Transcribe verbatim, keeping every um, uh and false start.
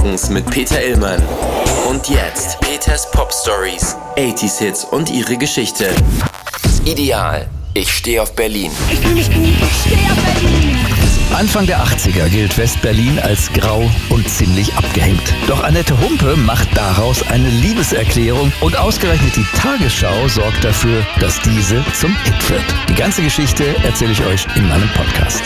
Morgens mit Peter Illmann. Und jetzt Peters Pop Stories, achtziger Hits und ihre Geschichte. Ideal. Ich stehe auf Berlin. Ich fühle mich gut, ich stehe auf Berlin. Anfang der achtziger gilt West-Berlin als grau und ziemlich abgehängt. Doch Annette Humpe macht daraus eine Liebeserklärung und ausgerechnet die Tagesschau sorgt dafür, dass diese zum Hit wird. Die ganze Geschichte erzähle ich euch in meinem Podcast.